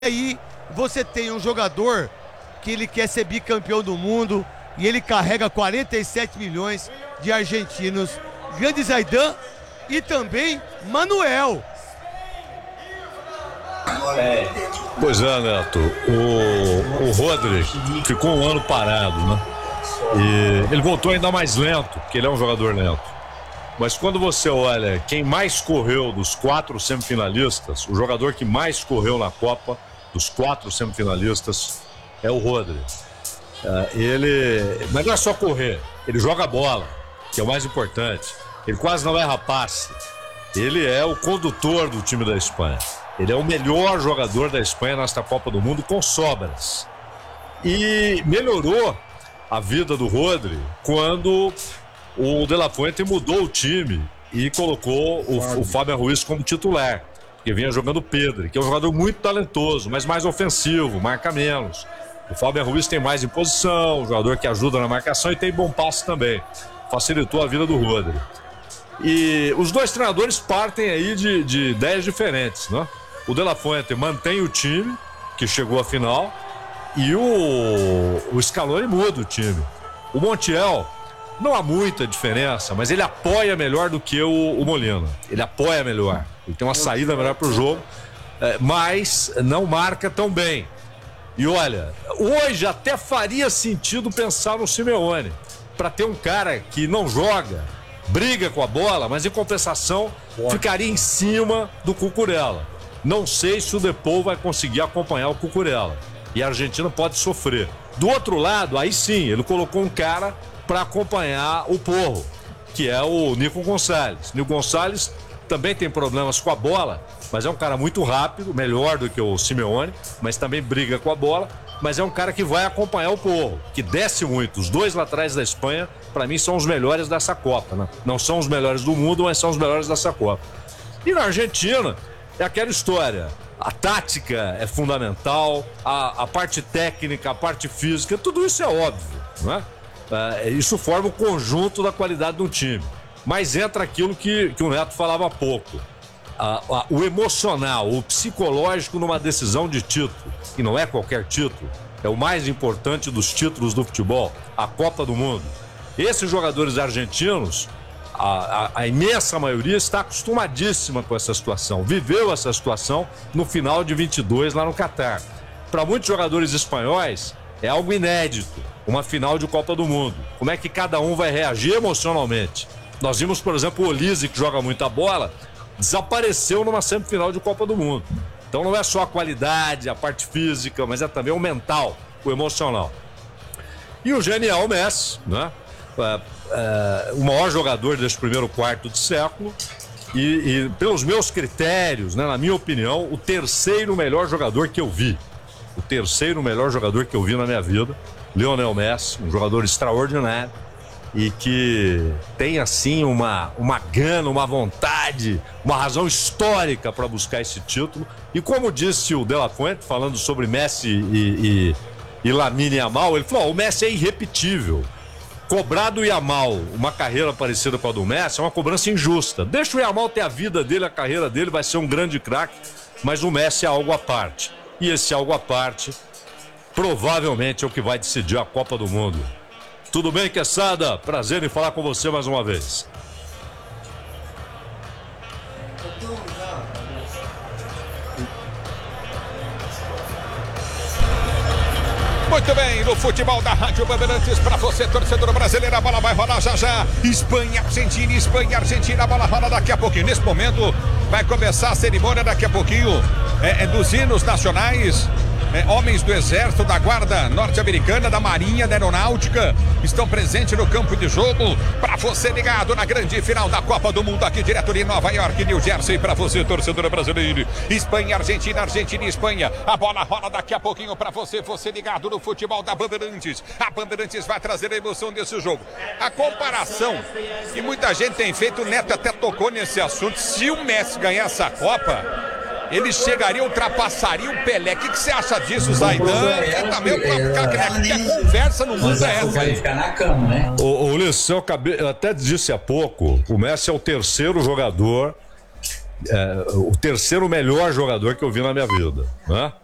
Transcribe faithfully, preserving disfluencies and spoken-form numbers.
aí você tem um jogador que ele quer ser bicampeão do mundo e ele carrega quarenta e sete milhões de argentinos. Grande Zaidan e também Manuel. É. Pois é, Neto. O, o Rodri ficou um ano parado, né? E ele voltou ainda mais lento, porque ele é um jogador lento. Mas quando você olha quem mais correu dos quatro semifinalistas, o jogador que mais correu na Copa dos quatro semifinalistas é o Rodri. Uh, ele, mas não é só correr, ele joga bola, que é o mais importante. Ele quase não erra passe. Ele é o condutor do time da Espanha. Ele é o melhor jogador da Espanha nesta Copa do Mundo com sobras. E melhorou a vida do Rodri quando o De La Fuente mudou o time e colocou o, o Fábio Ruiz como titular, que vinha jogando Pedri, que é um jogador muito talentoso, mas mais ofensivo, marca menos. O Fábio Ruiz tem mais imposição, um jogador que ajuda na marcação e tem bom passe também. Facilitou a vida do Rodri. E os dois treinadores partem aí de, de ideias diferentes, né? O De La Fuente mantém o time, que chegou à final, e o, o Scaloni muda o time. O Montiel, não há muita diferença, mas ele apoia melhor do que o, o Molina. Ele apoia melhor. Ele tem uma saída melhor para o jogo, é, mas não marca tão bem. E olha, hoje até faria sentido pensar no Simeone, para ter um cara que não joga, briga com a bola, mas em compensação ficaria em cima do Cucurella. Não sei se o Depou vai conseguir acompanhar o Cucurella. E a Argentina pode sofrer. Do outro lado, aí sim, ele colocou um cara para acompanhar o Porro, que é o Nico Gonçalves. Nico Gonçalves também tem problemas com a bola, mas é um cara muito rápido, melhor do que o Simeone, mas também briga com a bola, mas é um cara que vai acompanhar o Porro, que desce muito. Os dois laterais da Espanha, para mim, são os melhores dessa Copa, né? Não são os melhores do mundo, mas são os melhores dessa Copa. E na Argentina, é aquela história. A tática é fundamental, a, a parte técnica, a parte física, tudo isso é óbvio, não é? É, isso forma o conjunto da qualidade do time. Mas entra aquilo que, que o Neto falava há pouco. A, a, o emocional, o psicológico numa decisão de título, que não é qualquer título, é o mais importante dos títulos do futebol, a Copa do Mundo. Esses jogadores argentinos, a, a, a imensa maioria está acostumadíssima com essa situação, viveu essa situação no final de vinte e dois lá no Catar. Para muitos jogadores espanhóis, é algo inédito, uma final de Copa do Mundo. Como é que cada um vai reagir emocionalmente? Nós vimos, por exemplo, o Olise, que joga muita bola, desapareceu numa semifinal de Copa do Mundo. Então não é só a qualidade, a parte física, mas é também o mental, o emocional. E o genial Messi, né? É, é, o maior jogador desse primeiro quarto de século e, e pelos meus critérios, né, na minha opinião, o terceiro melhor jogador que eu vi. O terceiro melhor jogador que eu vi na minha vida, Lionel Messi, um jogador extraordinário e que tem assim uma, uma gana, uma vontade, uma razão histórica para buscar esse título. E como disse o De La Fuente, falando sobre Messi e, e, e Lamine Yamal, ele falou, oh, o Messi é irrepetível. Cobrar do Yamal uma carreira parecida com a do Messi é uma cobrança injusta. Deixa o Yamal ter a vida dele, a carreira dele, vai ser um grande craque, mas o Messi é algo à parte. E esse algo à parte provavelmente é o que vai decidir a Copa do Mundo. Tudo bem, Quesada? Prazer em falar com você mais uma vez. Muito bem, no futebol da Rádio Bandeirantes, para você, torcedor brasileiro, a bola vai rolar já já. Espanha, Argentina, Espanha, Argentina, a bola rola daqui a pouquinho. Nesse momento, vai começar a cerimônia daqui a pouquinho é, é dos hinos nacionais. É, homens do Exército, da Guarda Norte-Americana, da Marinha, da Aeronáutica estão presentes no campo de jogo. Para você ligado na grande final da Copa do Mundo, aqui direto de Nova York, New Jersey. Para você, torcedor brasileiro, Espanha, Argentina, Argentina e Espanha. A bola rola daqui a pouquinho para você, você ligado no futebol da Bandeirantes. A Bandeirantes vai trazer a emoção desse jogo. A comparação que muita gente tem feito, o Neto até tocou nesse assunto. Se o Messi ganhar essa Copa, ele chegaria, ultrapassaria o Pelé. O que, que você acha disso, Zaidan? É também o próprio cara que a conversa no mundo é essa aí. Ficar na cama, né? Ô, ô Ulisses, eu, acabei, eu até disse há pouco, o Messi é o terceiro jogador, é, o terceiro melhor jogador que eu vi na minha vida, né?